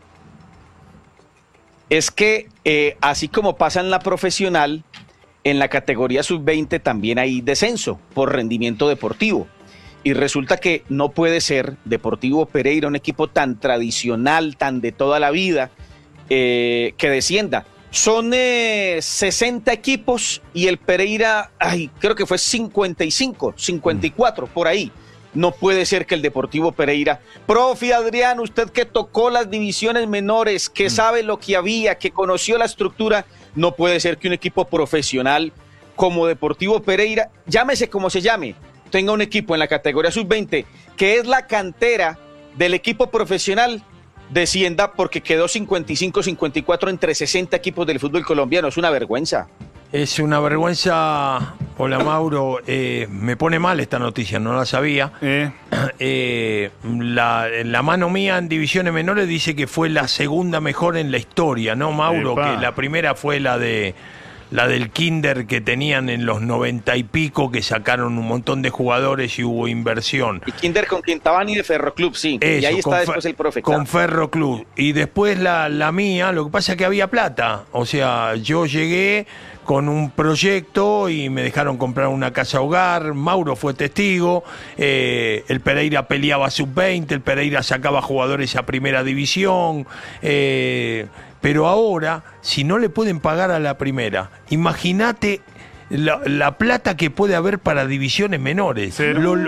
Es que, eh, así como pasa en la profesional, en la categoría sub veinte también hay descenso por rendimiento deportivo. Y resulta que no puede ser Deportivo Pereira, un equipo tan tradicional, tan de toda la vida, eh, que descienda. Son eh, sesenta equipos y el Pereira, ay, creo que fue cincuenta y cinco, cincuenta y cuatro, por ahí. No puede ser que el Deportivo Pereira... Profe Adrián, usted que tocó las divisiones menores, que sabe lo que había, que conoció la estructura, no puede ser que un equipo profesional como Deportivo Pereira, llámese como se llame, tenga un equipo en la categoría sub veinte, que es la cantera del equipo profesional, descienda porque quedó cincuenta y cinco cincuenta y cuatro entre sesenta equipos del fútbol colombiano. Es una vergüenza. Es una vergüenza. Hola, Mauro. Eh, me pone mal esta noticia, no la sabía. Eh. Eh, la, la mano mía en divisiones menores dice que fue la segunda mejor en la historia, ¿no, Mauro? Epa. Que la primera fue la de... la del Kinder que tenían en los noventa y pico, que sacaron un montón de jugadores y hubo inversión. Y Kinder con Quintabani de Ferroclub, sí. Eso, y ahí está después el profe. Con Ferroclub. Y después la, la mía, lo que pasa es que había plata. O sea, yo llegué con un proyecto y me dejaron comprar una casa hogar. Mauro fue testigo. Eh, el Pereira peleaba sub veinte, el Pereira sacaba jugadores a primera división. Eh... Pero ahora, si no le pueden pagar a la primera, imagínate la, la plata que puede haber para divisiones menores. Lo, lo,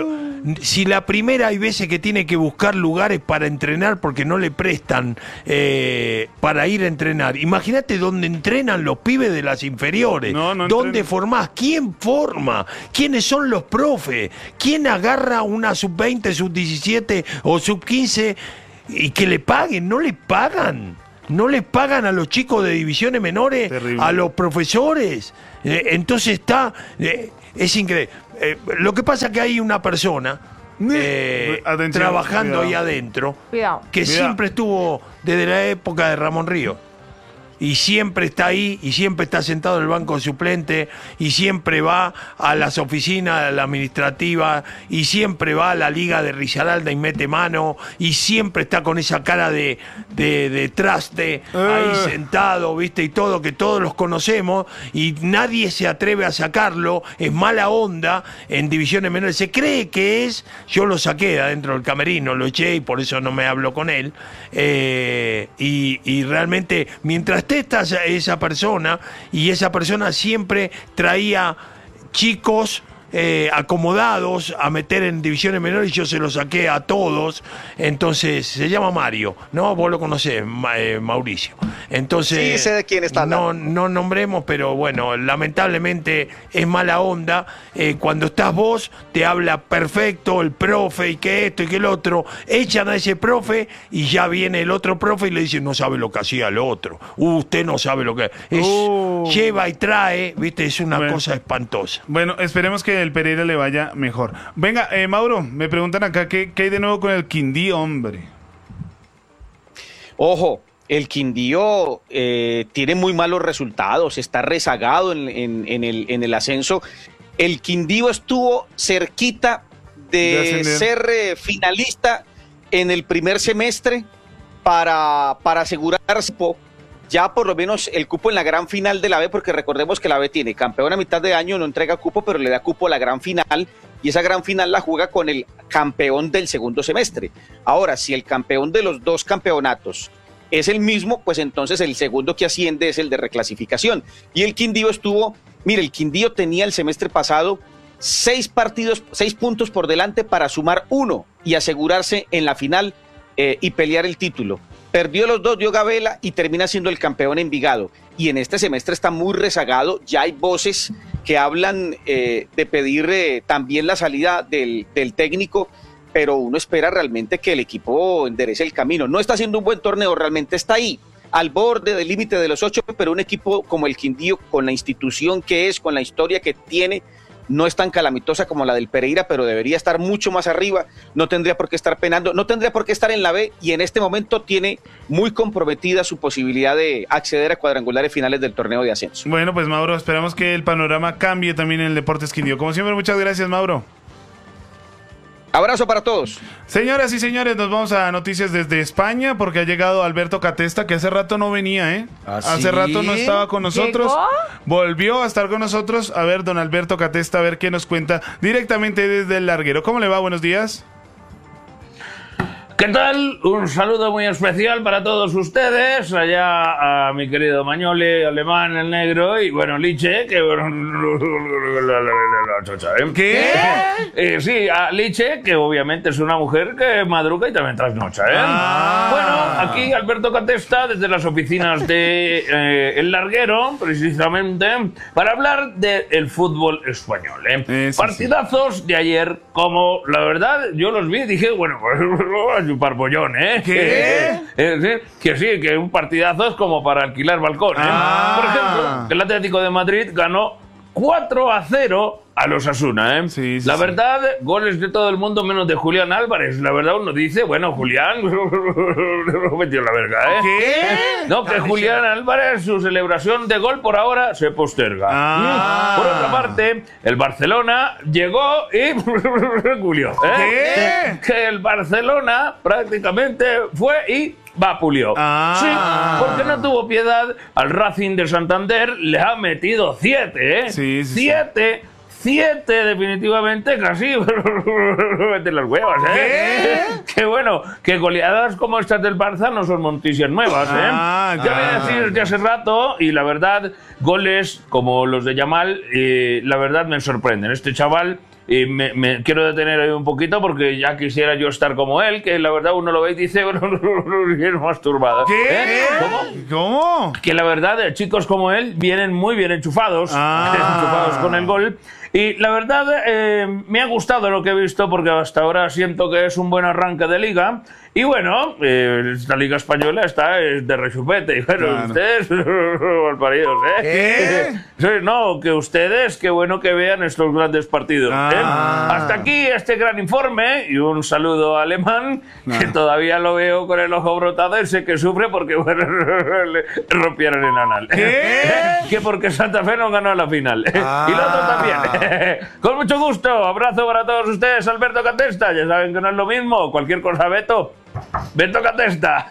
Si la primera hay veces que tiene que buscar lugares para entrenar porque no le prestan eh, para ir a entrenar. Imagínate dónde entrenan los pibes de las inferiores. No, no ¿Dónde entrenan. formás? ¿Quién forma? ¿Quiénes son los profes? ¿Quién agarra una sub veinte, sub diecisiete o sub quince y que le paguen? No le pagan. No les pagan a los chicos de divisiones menores, Terrible. a los profesores. Eh, entonces está... Eh, es increíble. Eh, lo que pasa es que hay una persona eh, Atención, trabajando cuidado. ahí adentro Cuidado. que Cuidado. siempre estuvo desde la época de Ramón Río. Y siempre está ahí, y siempre está sentado en el banco suplente, y siempre va a las oficinas de la administrativa, y siempre va a la liga de Risaralda y mete mano, y siempre está con esa cara de, de, de traste, ahí Eh. sentado, viste, y todo, que todos los conocemos, y nadie se atreve a sacarlo, es mala onda en divisiones menores. Se cree que es, yo lo saqué de adentro del camerino, lo eché, y por eso no me hablo con él, eh, y, y realmente, mientras esté esta, esa persona, y esa persona siempre traía chicos eh, acomodados a meter en divisiones menores, y yo se los saqué a todos. Entonces se llama Mario, ¿no? Vos lo conocés, Ma- eh, Mauricio. Entonces Sí, sé de quién está no, hablando. no nombremos, pero bueno, lamentablemente es mala onda. Eh, cuando estás vos, te habla perfecto el profe, y que esto y que el otro. Echan a ese profe y ya viene el otro profe y le dicen, no sabe lo que hacía el otro. Uh, usted no sabe lo que es. Uh. Lleva y trae, viste, es una Bueno. cosa espantosa. Bueno, esperemos que el Pereira le vaya mejor. Venga, eh, Mauro, me preguntan acá, ¿qué, qué hay de nuevo con el Quindío, hombre? Ojo, el Quindío eh, tiene muy malos resultados, está rezagado en, en- en el, en el ascenso. El Quindío estuvo cerquita De de, ascender. ser eh, finalista en el primer semestre para, para asegurarse po- ya por lo menos el cupo en la gran final de la B, porque recordemos que la B tiene campeón a mitad de año, no entrega cupo, pero le da cupo a la gran final, y esa gran final la juega con el campeón del segundo semestre. Ahora, si el campeón de los dos campeonatos es el mismo, pues entonces el segundo que asciende es el de reclasificación. Y el Quindío estuvo, mire, el Quindío tenía el semestre pasado seis partidos, seis puntos por delante para sumar uno y asegurarse en la final eh, y pelear el título. Perdió los dos, dio Gabela y termina siendo el campeón Envigado. Y en este semestre está muy rezagado. Ya hay voces que hablan eh, de pedir eh, también la salida del, del técnico, pero uno espera realmente que el equipo enderece el camino. No está haciendo un buen torneo, realmente está ahí, al borde del límite de los ocho, pero un equipo como el Quindío, con la institución que es, con la historia que tiene, no es tan calamitosa como la del Pereira, pero debería estar mucho más arriba, no tendría por qué estar penando, no tendría por qué estar en la B, y en este momento tiene muy comprometida su posibilidad de acceder a cuadrangulares finales del torneo de ascenso. Bueno, pues Mauro, esperamos que el panorama cambie también en el Deportes Quindío. Como siempre, muchas gracias, Mauro. Abrazo para todos. Señoras y señores, nos vamos a noticias desde España porque ha llegado Alberto Catesta, que hace rato no venía, ¿eh? ¿Ah, Hace sí? rato no estaba con nosotros. ¿Llegó? Volvió a estar con nosotros. A ver, don Alberto Catesta, a ver qué nos cuenta directamente desde el larguero. ¿Cómo le va? Buenos días. ¿Qué tal? Un saludo muy especial para todos ustedes, allá a mi querido Mañoli, Alemán, el negro, y bueno, Liche, que bueno... ¿Qué? Eh, sí, a Liche, que obviamente es una mujer que madruga y también trasnocha, ¿eh? Ah. Bueno, aquí Alberto Catesta, desde las oficinas de eh, El Larguero, precisamente, para hablar del fútbol español, ¿eh? Eso sí. Partidazos de ayer, como la verdad, yo los vi y dije, bueno, pues un parpollón, ¿eh? ¿Qué? Eh, sí, que sí, que un partidazo es como para alquilar balcón, ¿eh? Ah. Por ejemplo, el Atlético de Madrid ganó cuatro a cero a los Asuna, ¿eh? Sí, sí, la sí. verdad, goles de todo el mundo menos de Julián Álvarez. La verdad, uno dice, bueno, Julián lo metió en la verga, ¿eh? ¿Qué? No, que Julián Álvarez, su celebración de gol por ahora se posterga. Ah. Por otra parte, el Barcelona llegó y reculió, ¿eh? ¿Qué? Que el Barcelona prácticamente fue y vapuleó. Ah. Sí, porque no tuvo piedad al Racing de Santander, le ha metido siete, ¿eh? Sí, sí, sí. siete. Siete, definitivamente, casi. Mete las huevas, ¿eh? ¿Qué? Que bueno, que goleadas como estas del Barça no son noticias nuevas, ¿eh? Ah, ya ya. viene así desde hace rato, y la verdad, goles como los de Yamal, eh, la verdad me sorprenden. Este chaval y me, me quiero detener ahí un poquito porque ya quisiera yo estar como él, que la verdad uno lo ve y dice, bueno, bien masturbado. ¿Qué? ¿Eh? ¿Cómo? ¿Cómo? Que la verdad, eh, chicos como él vienen muy bien enchufados, Ah. enchufados con el gol. Y la verdad, eh, me ha gustado lo que he visto porque hasta ahora siento que es un buen arranque de liga. Y bueno, eh, esta liga española está eh, de rechupete. Y bueno, Claro. ustedes, malparidos, ¿eh? ¿Qué? Sí, no, que ustedes, qué bueno que vean estos grandes partidos. ¿eh? Ah. Hasta aquí este gran informe y un saludo a Alemán, que Ah. todavía lo veo con el ojo brotado y sé que sufre porque, bueno, le rompieron el anal. ¿Qué? Que porque Santa Fe no ganó la final. Ah. Y lo otro también. Con mucho gusto, abrazo para todos ustedes, Alberto Catesta. Ya saben que no es lo mismo, cualquier cosa, Beto. Beto Catesta.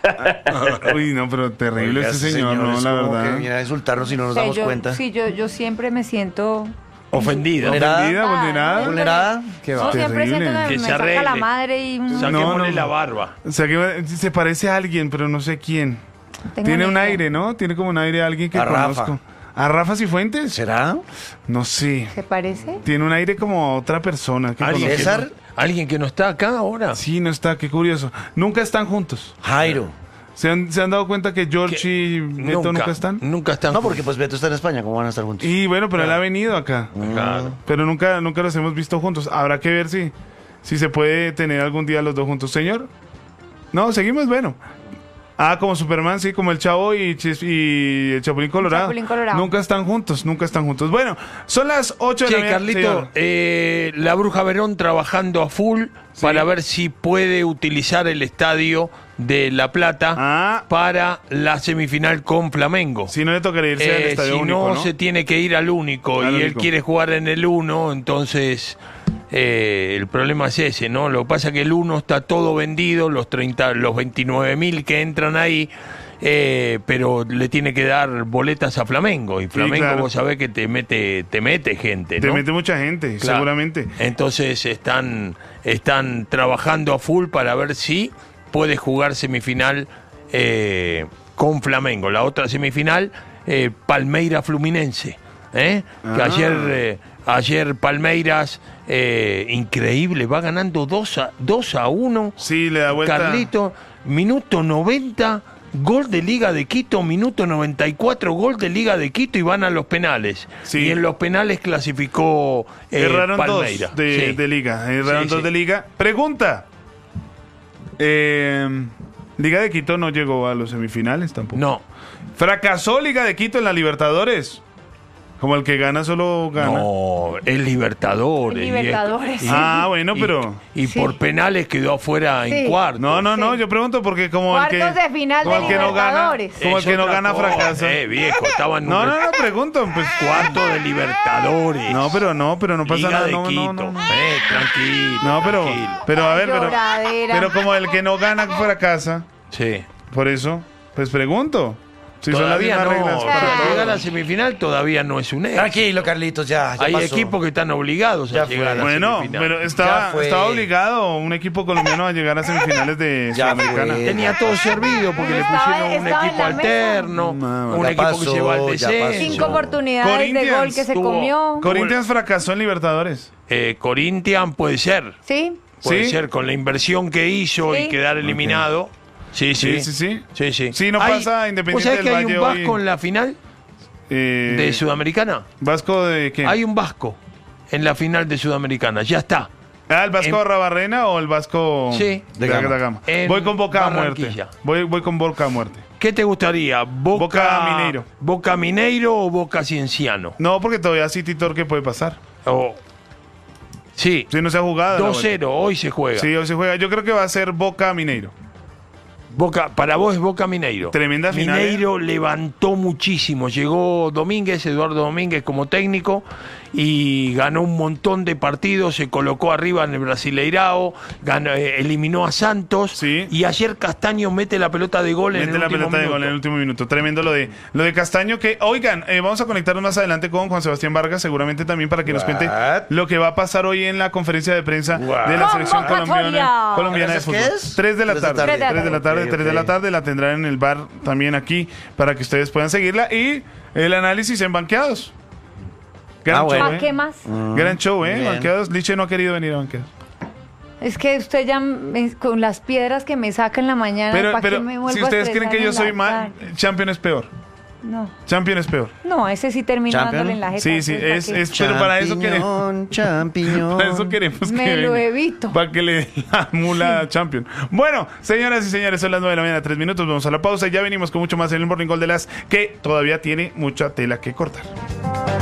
Uy, no, pero terrible Oiga, este ese señor, no, es la como verdad. que viene a insultarnos y no nos O sea, damos yo, cuenta. Sí, yo, yo siempre me siento... Ofendida. ¿Vulnerada? Vulnerada, vulnerada. ¿Vulnerada? Qué No, va. siempre Terrible. siento que Que me se saca la arregle. madre y... mm, Saquémosle No, no. la barba. O sea, que se parece a alguien, pero no sé quién. tengo Tiene ni un idea. aire, ¿no? Tiene como un aire a alguien que A Rafa. conozco. ¿A Rafa Cifuentes? ¿Será? No sé. ¿Se parece? Tiene un aire como a otra persona que ¿Alguien que, conozco. César. no, ¿Alguien que no está acá ahora? Sí, no está, qué curioso. Nunca están juntos. Jairo. ¿Se han, se han dado cuenta que George Que y Beto nunca, están? Nunca están. No, porque pues Beto está en España, ¿cómo van a estar juntos? Y bueno, pero él ha venido acá. Claro. Pero nunca, nunca los hemos visto juntos. Habrá que ver si, si se puede tener algún día los dos juntos. Señor. No, seguimos, bueno. Ah, como Superman, sí, como el Chavo y, Chis- y el Chapulín Colorado. Chapulín Colorado. Nunca están juntos, nunca están juntos. Bueno, son las ocho de la Che, mañana. Carlito, señor. eh, la Bruja Verón trabajando a full para ver si puede utilizar el estadio de La Plata Ah. para la semifinal con Flamengo. Si no le tocaría irse al Eh, estadio si único, no, ¿no? se tiene que ir al único Al y él único. quiere jugar en el uno, entonces eh, el problema es ese, ¿no? Lo que pasa es que el uno está todo vendido, los treinta, los veintinueve mil que entran ahí, eh, pero le tiene que dar boletas a Flamengo y Flamengo claro. vos sabés que te mete, te mete gente, Te ¿no? mete mucha gente, Claro. seguramente. Entonces están, están trabajando a full para ver si puede jugar semifinal eh, con Flamengo. La otra semifinal, eh, Palmeiras-Fluminense. ¿eh? Que Ah. ayer, eh, ayer Palmeiras, eh, increíble, va ganando dos a uno. Sí, le da vuelta. Carlito, minuto noventa, gol de Liga de Quito, minuto noventa y cuatro, gol de Liga de Quito y van a los penales. Sí. Y en los penales clasificó eh, Erraron Palmeiras. dos de, Sí. de liga. Erraron Sí, dos sí. de liga. Pregunta. Eh, Liga de Quito no llegó a los semifinales tampoco. No, ¿Fracasó Liga de Quito en la Libertadores? Como el que gana solo gana. no, es Libertadores. Es y es- Libertadores. y- Ah, bueno, y- pero... Y, Sí. por penales quedó afuera Sí. en cuarto. No, no, no, Sí. yo pregunto porque como el que... Cuartos de final como de el que no gana, Libertadores. como el Es que no otra gana cosa. fracasa. Eh, viejo, estaban No, no, no, pregunto. Pues, cuarto de Libertadores. no, pero no, pero no pasa Liga nada. de No, Quito. no, no, no. Eh, tranquilo. No, pero, tranquilo. pero a ver, pero, Lloradera. pero como el que no gana fracasa, Sí. por eso, pues pregunto. Si son las Todavía mismas no. reglas Para para llegar a la todos. semifinal todavía no es un hecho. Tranquilo, Carlitos, ya. ya Hay pasó. equipos que están obligados Ya a llegar fue. a la Bueno, semifinal. pero Ya estaba, fue. estaba obligado un equipo colombiano a llegar a semifinales de Ya Sudamericana. fue. Tenía todo servido porque le Estaba- pusieron un estaba en equipo la mesa. alterno, No, un ya equipo que pasó, lleva al ya descenso. pasó. Cinco oportunidades de Corinthians gol que se tuvo- comió. Corinthians fracasó en Libertadores. Eh, Corinthians puede ser, ¿Sí? puede ¿Sí? ser con la inversión que hizo Sí. y quedar eliminado. Sí, sí, Sí, sí, sí. sí, sí. Sí, no Hay- pasa Independiente ¿Vos sabés del que hay Valle un hoy? vasco en la final Eh, de Sudamericana? ¿Vasco de qué? Hay un vasco en la final de Sudamericana, ya está. Ah, ¿el Vasco en- de Rabarrena o el Vasco Sí. de, De Gama. de Gama? En Voy con Boca a muerte. Barranquilla. Voy, voy con Boca a muerte. ¿Qué te gustaría? ¿Boca, Boca Mineiro. ¿Boca Mineiro o Boca Cienciano? No, porque todavía City Torque puede pasar. O- Sí, Si no se ha jugado. la dos vuelta. cero, hoy se juega. Sí, hoy se juega. Yo creo que va a ser Boca Mineiro. Boca, para vos es Boca Mineiro. Tremenda final, Mineiro levantó muchísimo. Llegó Domínguez, Eduardo Domínguez como técnico y ganó un montón de partidos, se colocó arriba en el Brasileirao, ganó, eh, eliminó a Santos Sí. y ayer Castaño mete la pelota de gol en Mete el la último pelota de minuto. gol en el último minuto. Tremendo lo de lo de Castaño. Que, oigan, eh, vamos a conectarnos más adelante con Juan Sebastián Vargas, seguramente también para que nos cuente What? lo que va a pasar hoy en la conferencia de prensa What? de la selección Convocatoria. colombiana, colombiana de ¿Qué fútbol. es? Tres de la Tres de tarde. tarde. Tres de la tarde, Ok, tres de ok. la tarde. La tendrán en el bar también aquí para que ustedes puedan seguirla. Y el análisis en Banqueados. Gran Ah, show, bueno. ¿Para ¿eh? qué más? Gran show, ¿eh? Bien. Banqueados. Liche no ha querido venir a banqueados. Es que usted ya me- con las piedras que me saca en la mañana, Pero, ¿para pero qué me vuelvo si a ustedes creen estresar que yo en la soy mal, tarde? Champion es peor. No, Champion es peor. no, ese sí termina ¿Champion? dándole en la jeta. Sí, sí, entonces, es, ¿para qué? es pero para eso queremos. Champiñón, champiñón. Para eso queremos Me que lo venga. evito. Para que le dé la mula Champion. Bueno, señoras y señores, son las nueve de la mañana, tres minutos. Vamos a la pausa y ya venimos con mucho más en el Morning Call de las que todavía tiene mucha tela que cortar.